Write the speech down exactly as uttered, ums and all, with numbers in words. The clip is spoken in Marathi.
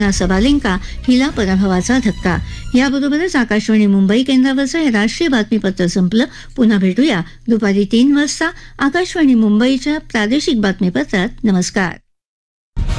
सबालेंका हिला पराभवाचा धक्का. याबरोबरच आकाशवाणी मुंबई केंद्रावरचं हे राष्ट्रीय बातमीपत्र संपलं. पुन्हा भेटूया दुपारी तीन वाजता आकाशवाणी मुंबईच्या प्रादेशिक बातमीपत्रात. नमस्कार.